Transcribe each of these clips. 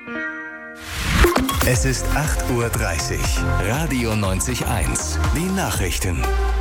Es ist 8:30 Uhr. Radio 90.1. Die Nachrichten.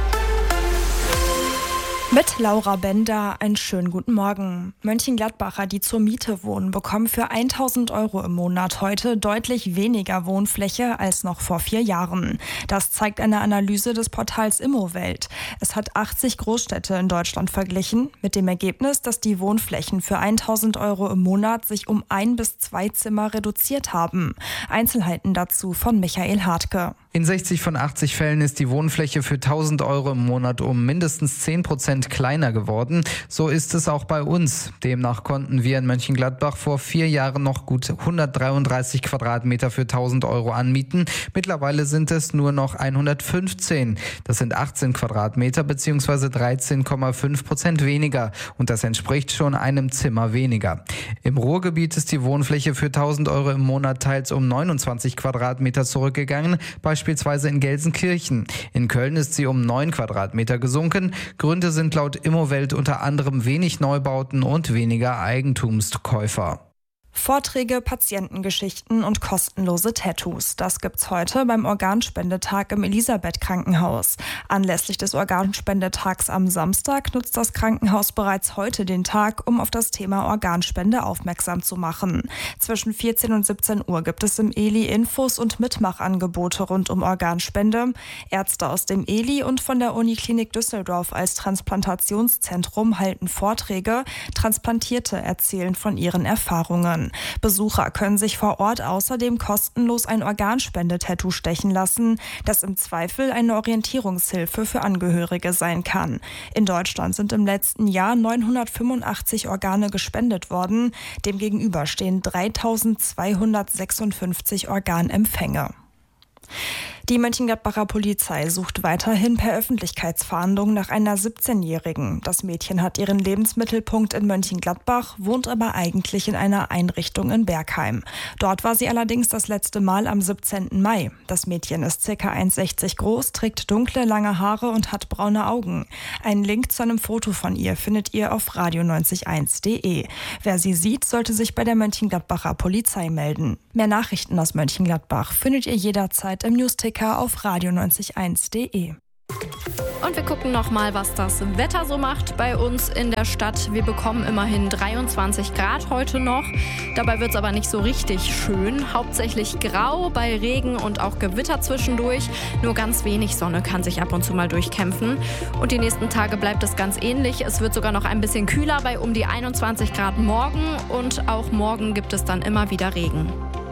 Mit Laura Bender einen schönen guten Morgen. Mönchengladbacher, die zur Miete wohnen, bekommen für 1.000 € im Monat heute deutlich weniger Wohnfläche als noch vor 4 Jahren. Das zeigt eine Analyse des Portals Immowelt. Es hat 80 Großstädte in Deutschland verglichen, mit dem Ergebnis, dass die Wohnflächen für 1.000 € im Monat sich um 1 bis 2 Zimmer reduziert haben. Einzelheiten dazu von Michael Hartke. In 60 von 80 Fällen ist die Wohnfläche für 1.000 € im Monat um mindestens 10% kleiner geworden. So ist es auch bei uns. Demnach konnten wir in Mönchengladbach vor 4 Jahren noch gut 133 Quadratmeter für 1.000 € anmieten. Mittlerweile sind es nur noch 115. Das sind 18 Quadratmeter bzw. 13,5% weniger. Und das entspricht schon einem Zimmer weniger. Im Ruhrgebiet ist die Wohnfläche für 1.000 € im Monat teils um 29 Quadratmeter zurückgegangen, beispielsweise in Gelsenkirchen. In Köln ist sie um 9 Quadratmeter gesunken. Gründe sind laut Immowelt unter anderem wenig Neubauten und weniger Eigentumskäufer. Vorträge, Patientengeschichten und kostenlose Tattoos. Das gibt's heute beim Organspendetag im Elisabeth-Krankenhaus. Anlässlich des Organspendetags am Samstag nutzt das Krankenhaus bereits heute den Tag, um auf das Thema Organspende aufmerksam zu machen. Zwischen 14 und 17 Uhr gibt es im ELI Infos und Mitmachangebote rund um Organspende. Ärzte aus dem ELI und von der Uniklinik Düsseldorf als Transplantationszentrum halten Vorträge. Transplantierte erzählen von ihren Erfahrungen. Besucher können sich vor Ort außerdem kostenlos ein Organspende-Tattoo stechen lassen, das im Zweifel eine Orientierungshilfe für Angehörige sein kann. In Deutschland sind im letzten Jahr 985 Organe gespendet worden. Demgegenüber stehen 3.256 Organempfänge. Die Mönchengladbacher Polizei sucht weiterhin per Öffentlichkeitsfahndung nach einer 17-Jährigen. Das Mädchen hat ihren Lebensmittelpunkt in Mönchengladbach, wohnt aber eigentlich in einer Einrichtung in Bergheim. Dort war sie allerdings das letzte Mal am 17. Mai. Das Mädchen ist ca. 1,60 groß, trägt dunkle, lange Haare und hat braune Augen. Einen Link zu einem Foto von ihr findet ihr auf radio901.de. Wer sie sieht, sollte sich bei der Mönchengladbacher Polizei melden. Mehr Nachrichten aus Mönchengladbach findet ihr jederzeit im Newsticker auf radio901.de. Und wir gucken nochmal, was das Wetter so macht bei uns in der Stadt. Wir bekommen immerhin 23 Grad heute noch. Dabei wird es aber nicht so richtig schön. Hauptsächlich grau bei Regen und auch Gewitter zwischendurch. Nur ganz wenig Sonne kann sich ab und zu mal durchkämpfen. Und die nächsten Tage bleibt es ganz ähnlich. Es wird sogar noch ein bisschen kühler bei um die 21 Grad morgen. Und auch morgen gibt es dann immer wieder Regen.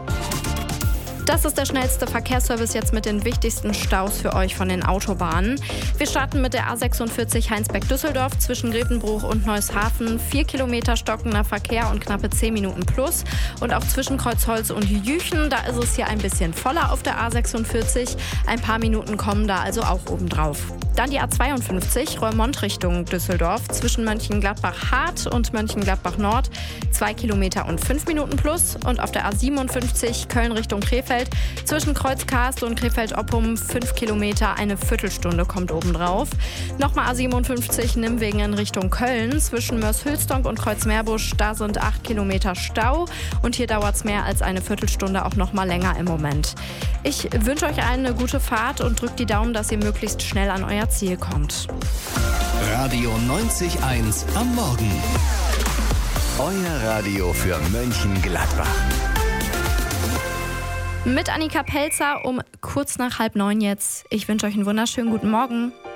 Das ist der schnellste Verkehrsservice jetzt mit den wichtigsten Staus für euch von den Autobahnen. Wir starten mit der A46 Heinsberg-Düsseldorf zwischen Grevenbruch und Neushafen. 4 Kilometer stockender Verkehr und knappe 10 Minuten plus. Und auch zwischen Kreuzholz und Jüchen, da ist es hier ein bisschen voller auf der A46. Ein paar Minuten kommen da also auch obendrauf. Dann die A52 Roermond Richtung Düsseldorf zwischen Mönchengladbach-Hart und Mönchengladbach-Nord. 2 Kilometer und 5 Minuten plus. Und auf der A57 Köln Richtung Krefeld zwischen Kreuzkarst und Krefeld-Oppum 5 Kilometer, eine Viertelstunde kommt obendrauf. Nochmal A57 Nimwegen in Richtung Köln zwischen Mörs-Hülstonk und Kreuzmeerbusch. Da sind 8 Kilometer Stau und hier dauert es mehr als eine Viertelstunde, auch nochmal länger im Moment. Ich wünsche euch allen eine gute Fahrt und drückt die Daumen, dass ihr möglichst schnell an euer Ziel kommt. Radio 90.1 am Morgen. Euer Radio für Mönchengladbach. Mit Annika Pelzer um kurz nach 8:30 jetzt. Ich wünsche euch einen wunderschönen guten Morgen.